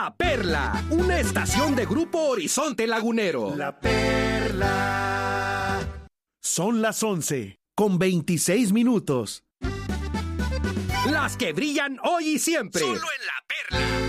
La Perla, una estación de Grupo Horizonte Lagunero. La Perla. Son las 11:26. Las que brillan hoy y siempre. Solo en La Perla.